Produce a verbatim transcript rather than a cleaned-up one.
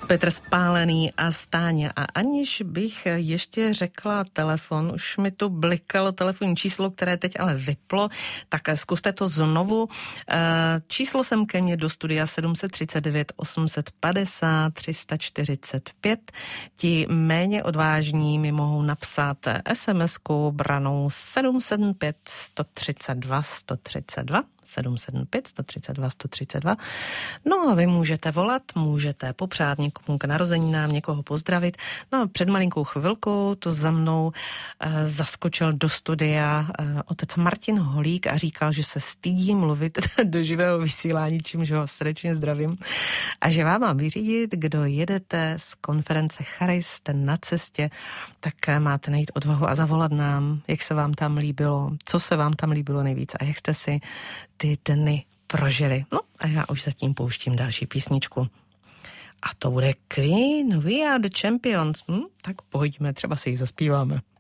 Petr Spálený a Stáňa. A aniž bych ještě řekla telefon, už mi tu blikalo telefonní číslo, které teď ale vyplo, tak zkuste to znovu. Číslo sem ke mně do studia sedm set třicet devět osm set padesát tři sta čtyřicet pět. Ti méně odvážní mi mohou napsat SMSku branou sedm sedm pět sto třicet dva sto třicet dva sedm sedm pět sto třicet dva sto třicet dva. No a vy můžete volat, můžete popřát někomu k narozeninám, někoho pozdravit. No a před malinkou chvilkou to za mnou e, zaskočil do studia e, otec Martin Holík a říkal, že se stydí mluvit do živého vysílání, čímž ho srdečně zdravím. A že vám mám vyřídit, kdo jedete z konference Charis, jste na cestě, tak máte najít odvahu a zavolat nám, jak se vám tam líbilo, co se vám tam líbilo nejvíc a jak jste si ty dny prožili. No a já už zatím pouštím další písničku. A to bude Queen, We Are The Champions. Hm? Tak pojďme, třeba si ji zaspíváme.